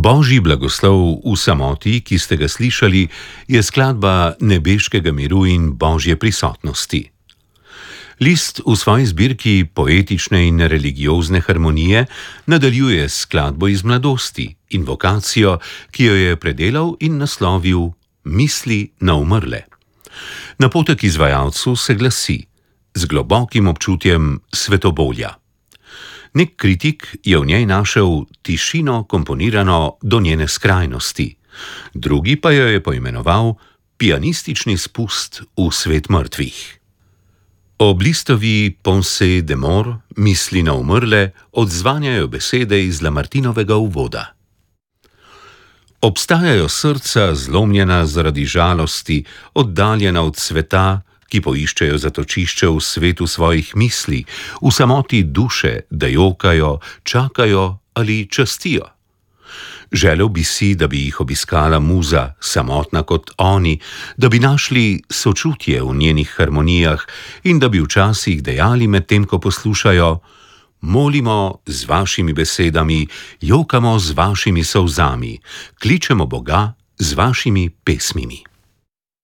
Božji blagoslov v samoti, ki ste ga slišali, je skladba nebeškega miru in Božje prisotnosti. List v svoji zbirki poetične in religiozne harmonije nadaljuje skladbo iz mladosti, invokacijo, ki jo je predelal in naslovil Misli na umrle. Napotek izvajalcu se glasi z globokim občutjem svetobolja. Nek kritik je v njej našel tišino komponirano do njene skrajnosti, drugi pa jo je poimenoval pianistični spust v svet mrtvih. Ob listovi Pensées de mort, misli na umrle, odzvanjajo besede iz Lamartinovega uvoda. Obstajajo srca zlomljena zaradi žalosti, oddaljena od sveta, ki poiščejo zatočišče v svetu svojih misli, v samoti duše, da jokajo, čakajo ali častijo. Želel bi si, da bi jih obiskala muza, samotna kot oni, da bi našli sočutje v njenih harmonijah in da bi včasih dejali medtem, ko poslušajo: molimo z vašimi besedami, jokamo z vašimi solzami, kličemo Boga z vašimi pesmimi.